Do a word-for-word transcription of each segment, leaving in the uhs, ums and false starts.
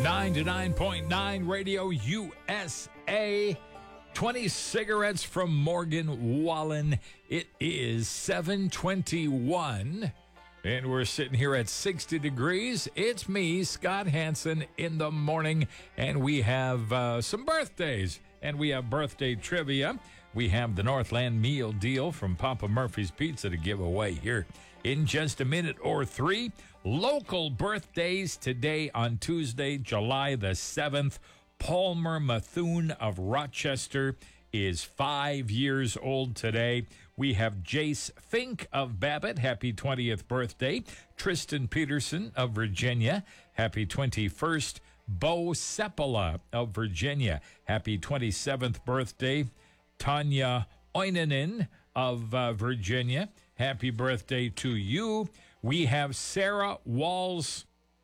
ninety-nine point nine Radio U S A. twenty cigarettes from Morgan Wallen. It is seven twenty-one, and we're sitting here at sixty degrees. It's me, Scott Hansen, in the morning, and we have uh, some birthdays, and we have birthday trivia. We have the Northland meal deal from Papa Murphy's Pizza to give away here in just a minute or three. Local birthdays today on Tuesday, July the seventh. Palmer Methuen of Rochester is five years old today. We have Jace Fink of Babbitt. Happy twentieth birthday. Tristan Peterson of Virginia. Happy twenty-first. Bo Seppala of Virginia. Happy twenty-seventh birthday. Tanya Oinanen of uh, Virginia. Happy birthday to you. We have Sarah Walls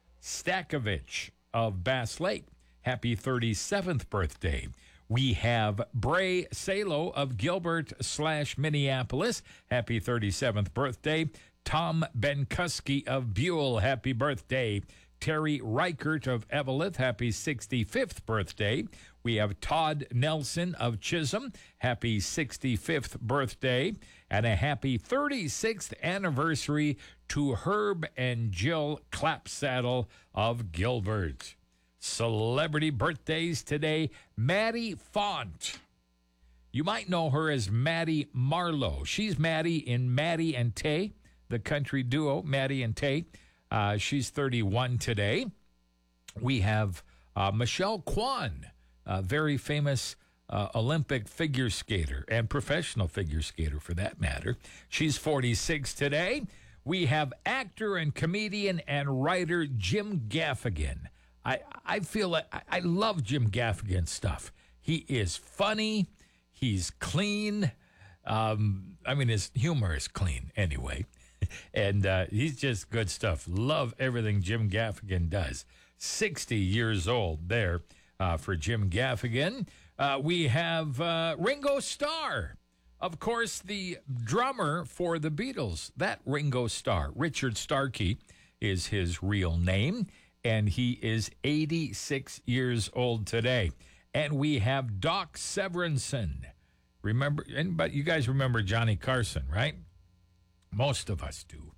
Stakovich of Bass Lake. Happy thirty-seventh birthday. We have Bray Salo of Gilbert slash Minneapolis. Happy thirty-seventh birthday. Tom Benkuski of Buell. Happy birthday. Terry Reichert of Eveleth. Happy sixty-fifth birthday. We have Todd Nelson of Chisholm. Happy sixty-fifth birthday. And a happy thirty-sixth anniversary to Herb and Jill Clapsaddle of Gilbert. Celebrity birthdays today. Maddie Font. You might know her as Maddie Marlowe. She's Maddie in Maddie and Tay, the country duo, Maddie and Tay. Uh, she's thirty-one today. We have uh, Michelle Kwan, a very famous uh, Olympic figure skater and professional figure skater for that matter. She's forty-six today. We have actor and comedian and writer Jim Gaffigan. I, I feel like I, I love Jim Gaffigan's stuff. He is funny. He's clean. Um, I mean, his humor is clean anyway. And uh, he's just good stuff. Love everything Jim Gaffigan does. sixty years old there uh, for Jim Gaffigan. Uh, we have uh, Ringo Starr. Of course, the drummer for the Beatles. That Ringo Starr. Richard Starkey is his real name. And he is eighty-six years old today. And we have Doc Severinsen. Remember, but you guys remember Johnny Carson, right? Most of us do.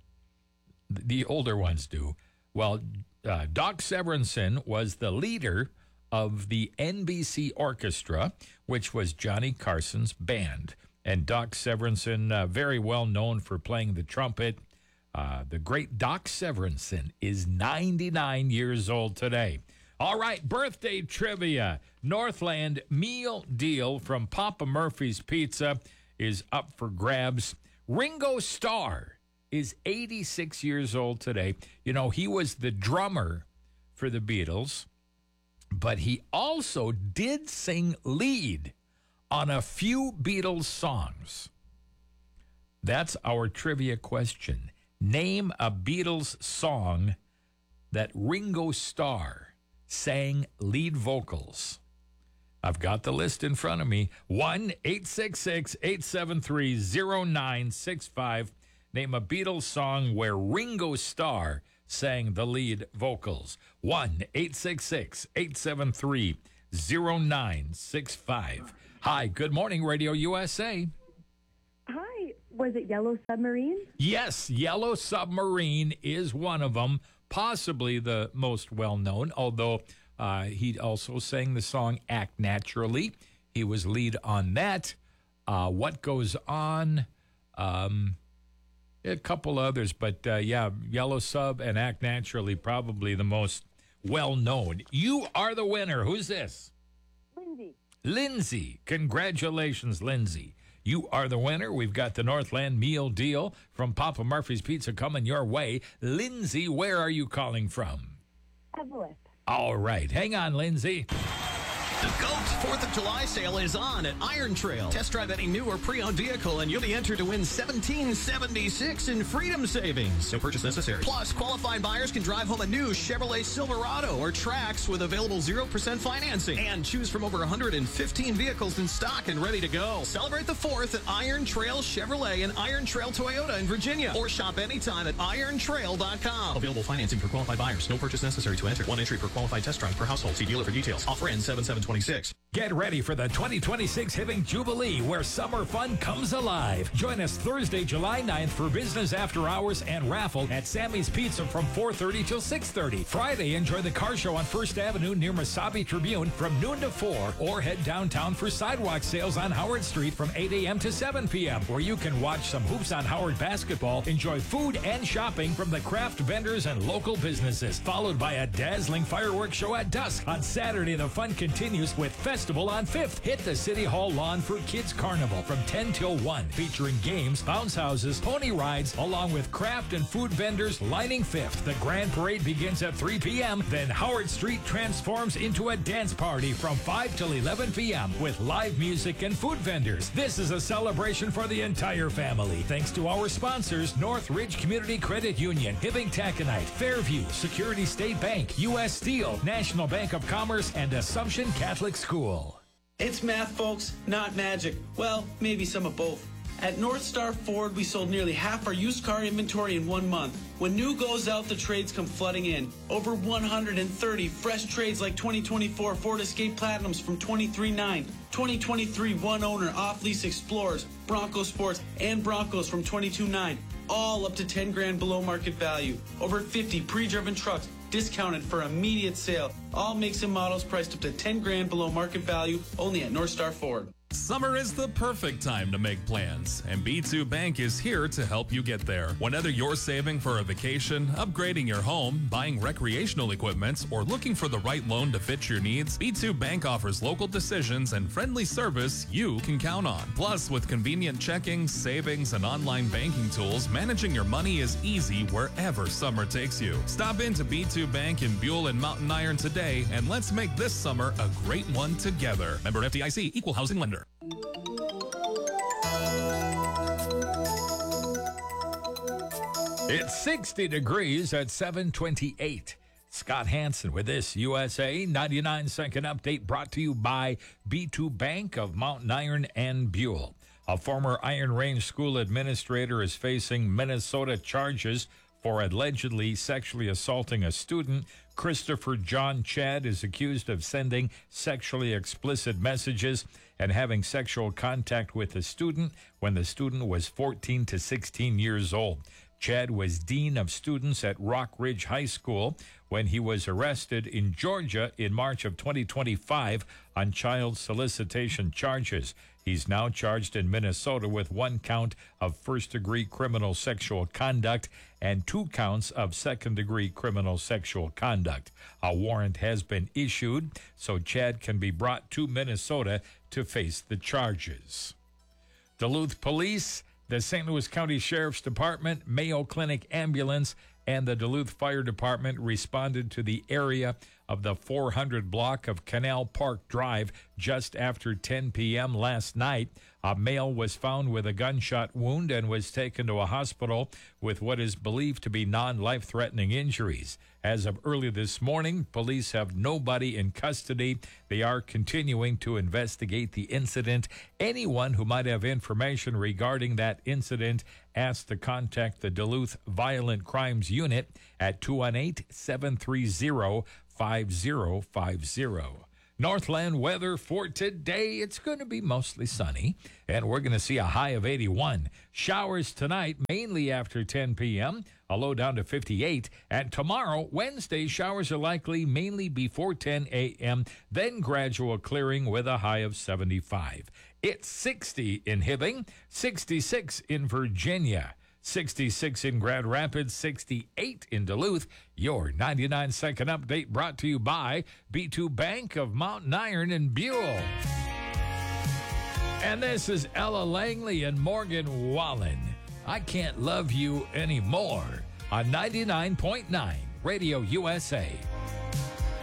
The older ones do. Well, uh, Doc Severinsen was the leader of the N B C Orchestra, which was Johnny Carson's band. And Doc Severinsen, uh, very well known for playing the trumpet. Uh, the great Doc Severinsen is ninety-nine years old today. All right, birthday trivia. Northland meal deal from Papa Murphy's Pizza is up for grabs. Ringo Starr is eighty-six years old today. You know, he was the drummer for the Beatles, but he also did sing lead on a few Beatles songs. That's our trivia question. Name a Beatles song that Ringo Starr sang lead vocals. I've got the list in front of me. one eight six six, eight seven three, zero nine six five. Name a Beatles song where Ringo Starr sang the lead vocals. one eight six six, eight seven three, zero nine six five. Hi, good morning, Radio U S A. Hi, was it Yellow Submarine? Yes, Yellow Submarine is one of them, possibly the most well-known, although uh, he also sang the song Act Naturally. He was lead on that. Uh, What Goes On, um, a couple others, but uh, yeah, Yellow Sub and Act Naturally, probably the most well-known. You are the winner. Who's this? Lindsay. Lindsay. Congratulations, Lindsay. You are the winner. We've got the Northland meal deal from Papa Murphy's Pizza coming your way. Lindsay, where are you calling from? Evelyn. All right. Hang on, Lindsay. The GOAT fourth of July sale is on at Iron Trail. Test drive any new or pre-owned vehicle and you'll be entered to win seventeen seventy-six in freedom savings. No purchase necessary. Plus, qualified buyers can drive home a new Chevrolet Silverado or Trax with available zero percent financing and choose from over one hundred fifteen vehicles in stock and ready to go. Celebrate the fourth at Iron Trail Chevrolet and Iron Trail Toyota in Virginia, or shop anytime at iron trail dot com. Available financing for qualified buyers. No purchase necessary to enter. One entry per qualified test drive per household. See dealer for details. Offer ends seven seven twenty-six. Get ready for the twenty twenty-six Hibbing Jubilee, where summer fun comes alive. Join us Thursday, July ninth for business after hours and raffle at Sammy's Pizza from four thirty till six thirty. Friday, enjoy the car show on First Avenue near Mesabi Tribune from noon to four, or head downtown for sidewalk sales on Howard Street from eight a.m. to seven p.m., where you can watch some Hoops on Howard basketball, enjoy food and shopping from the craft vendors and local businesses, followed by a dazzling fireworks show at dusk. On Saturday, the fun continues with Festival on Fifth. Hit the City Hall lawn for Kids Carnival from ten till one, featuring games, bounce houses, pony rides, along with craft and food vendors lining Fifth. The Grand Parade begins at three p.m., then Howard Street transforms into a dance party from five till eleven p.m. with live music and food vendors. This is a celebration for the entire family, thanks to our sponsors: North Ridge Community Credit Union, Hibbing Taconite, Fairview, Security State Bank, U S Steel, National Bank of Commerce, and Assumption Catholic School. It's math, folks, not magic. Well, maybe some of both. At North Star Ford, we sold nearly half our used car inventory in one month. When new goes out, the trades come flooding in. Over one hundred thirty fresh trades like twenty twenty-four Ford Escape Platinums from twenty-three nine, twenty twenty-three one-owner off-lease Explorers, Bronco Sports, and Broncos from twenty-two nine, all up to ten grand below market value. Over fifty pre-driven trucks discounted for immediate sale. All makes and models priced up to ten grand below market value, only at North Star Ford. Summer is the perfect time to make plans, and B two Bank is here to help you get there. Whether you're saving for a vacation, upgrading your home, buying recreational equipment, or looking for the right loan to fit your needs, B two Bank offers local decisions and friendly service you can count on. Plus, with convenient checking, savings, and online banking tools, managing your money is easy wherever summer takes you. Stop into B two Bank in Buell and Mountain Iron today, and let's make this summer a great one together. Member F D I C, Equal Housing Lender. It's sixty degrees at seven twenty-eight. Scott Hansen with this U S A ninety-nine second update brought to you by B two Bank of Mountain Iron and Buell. A former Iron Range school administrator is facing Minnesota charges for allegedly sexually assaulting a student. Christopher John Chad is accused of sending sexually explicit messages and having sexual contact with the student when the student was fourteen to sixteen years old. Chad was dean of students at Rock Ridge High School when he was arrested in Georgia in March of twenty twenty-five on child solicitation charges. He's now charged in Minnesota with one count of first-degree criminal sexual conduct and two counts of second-degree criminal sexual conduct. A warrant has been issued, so Chad can be brought to Minnesota to face the charges. Duluth Police, the Saint Louis County Sheriff's Department, Mayo Clinic Ambulance, and the Duluth Fire Department responded to the area of the four hundred block of Canal Park Drive just after ten p.m. last night. A male was found with a gunshot wound and was taken to a hospital with what is believed to be non-life-threatening injuries. As of early this morning, police have nobody in custody. They are continuing to investigate the incident. Anyone who might have information regarding that incident asked to contact the Duluth Violent Crimes Unit at two one eight, seven three zero, five zero five zero. Northland weather for today, it's going to be mostly sunny, and we're going to see a high of eighty-one. Showers tonight, mainly after ten p.m., a low down to fifty-eight. And tomorrow, Wednesday, showers are likely mainly before ten a.m., then gradual clearing with a high of seventy-five. It's sixty in Hibbing, sixty-six in Virginia, sixty-six in Grand Rapids, sixty-eight in Duluth. Your ninety-nine second update brought to you by B two Bank of Mountain Iron and Buell. And this is Ella Langley and Morgan Wallen. I Can't Love You Anymore on ninety-nine point nine Radio U S A.